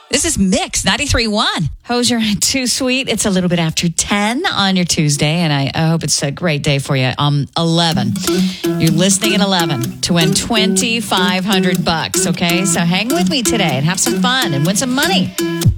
This is Mix 93.1. Hosier, too sweet. It's a little bit after 10 on your Tuesday, and I hope it's a great day for you. 11. You're listening at 11 to win $2,500, okay? So hang with me today and have some fun and win some money.